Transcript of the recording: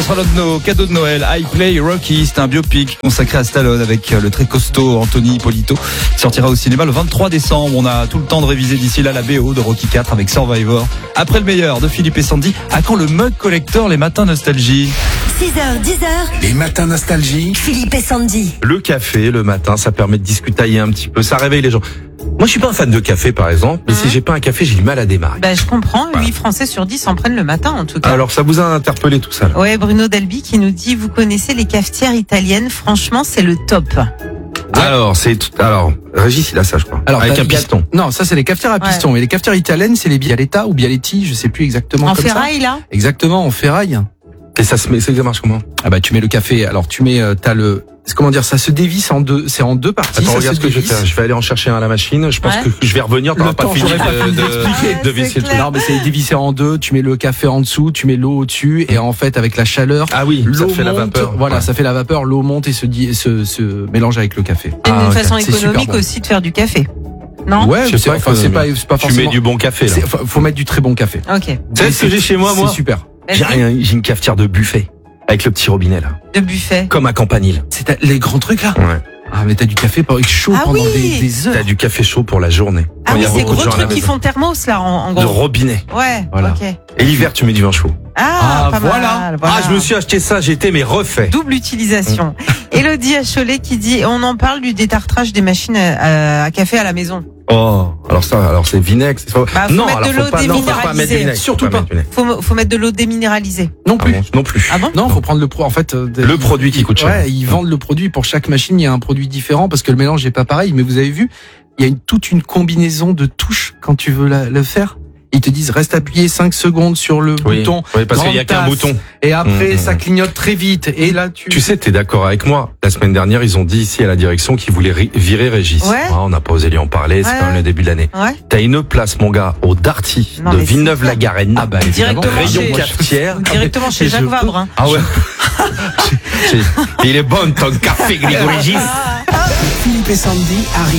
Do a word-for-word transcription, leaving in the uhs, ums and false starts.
sera l'un de nos cadeaux de Noël. I Play Rocky, c'est un biopic consacré à Stallone avec le très costaud Anthony Ippolito. Il sortira au cinéma le vingt-trois décembre. On a tout le temps de réviser d'ici là la B O de Rocky quatre avec Survivor. Après le meilleur de Philippe et Sandy, à quand le mug collector, les matins nostalgie? six heures, dix heures. Les matins nostalgie. Philippe et Sandy. Le café, le matin, ça permet de discutailler un petit peu, ça réveille les gens. Moi, je suis pas un fan de café, par exemple, mais mmh. si j'ai pas un café, j'ai du mal à démarrer. Bah, je comprends. Voilà. huit Français sur dix en prennent le matin, en tout cas. Alors, ça vous a interpellé tout ça, là? Ouais, Bruno Dalby qui nous dit, vous connaissez les cafetières italiennes? Franchement, c'est le top. Ouais. Alors, c'est tout, alors, Régis, il a ça, je crois. Alors, avec un piston. A, non, ça, c'est les cafetières à piston. Ouais. Mais les cafetières italiennes, c'est les Bialetta ou Bialetti, je sais plus exactement en comme ferraille, ça. là? Exactement, en ferraille. Et ça se met, ça marche comment? Ah bah, tu mets le café, alors tu mets, euh, t'as le, comment dire, ça se dévisse en deux, c'est en deux parties. Attends, ça regarde ce que je vais faire. Je vais aller en chercher un à la machine. Je pense ouais. que je vais revenir. T'auras pas fini de, de, de, de visser le truc. Non, mais c'est dévissé en deux. Tu mets le café en dessous, tu mets l'eau au-dessus, et en fait, avec la chaleur. Ah oui, ça fait monte, la vapeur. Voilà, ouais. ça fait la vapeur, l'eau monte et se, dit, se, se mélange avec le café. C'est ah, une okay. façon économique aussi de faire du café. Non? Ouais, c'est c'est pas, enfin, c'est pas, c'est pas forcément. Tu mets du bon café, là. Faut mettre du très bon café. Ok. Tu sais ce que j'ai chez moi, moi? C'est super. J'ai j'ai une cafetière de buffet. Avec le petit robinet, là. De buffet. Comme à Campanile. C'est les grands trucs, là? Ouais. Ah, mais t'as du café chaud ah pendant oui. des, des heures. T'as du café chaud pour la journée. Ah oui, c'est gros trucs qui font thermos, là, en, en gros. De robinet. Ouais, voilà. ok. Et l'hiver, tu mets du vin chaud. Ah, ah pas voilà. mal, voilà. Ah, je me suis acheté ça, j'ai été mais refait. Double utilisation. Élodie à Cholet qui dit, on en parle du détartrage des machines à, à café à la maison. Oh, alors ça, alors c'est vinaigre. C'est... Bah, faut non, mettre alors de l'eau faut pas, non, faut pas mettre vinaigre. Surtout faut pas. pas. Mettre faut, faut mettre de l'eau déminéralisée. Non plus. Ah bon, non plus. Ah bon? Non, faut prendre le pro, en fait. Euh, le produit qui coûte cher. Ouais, ils vendent le produit pour chaque machine. Il y a un produit différent parce que le mélange n'est pas pareil. Mais vous avez vu, il y a une, toute une combinaison de touches quand tu veux la, le faire. Ils te disent reste appuyé cinq secondes sur le oui. bouton. Oui, parce qu'il y a qu'un bouton. Et après, mmh, ça mmh. clignote très vite. Et là, tu. Tu sais, t'es d'accord avec moi. La semaine dernière, ils ont dit ici à la direction qu'ils voulaient ri- virer Régis. Ouais. Ah, on n'a pas osé lui en parler. C'est ouais. quand même le début de l'année. Ouais. T'as une place, mon gars, au Darty non, de Villeneuve-la-Garenne. Ah bah, directement rayon chez, cafetière. directement chez Jacques Vabre. Hein. Ah ouais. Il est bon ton café, Grégorégis. Philippe et Sandy arrivent.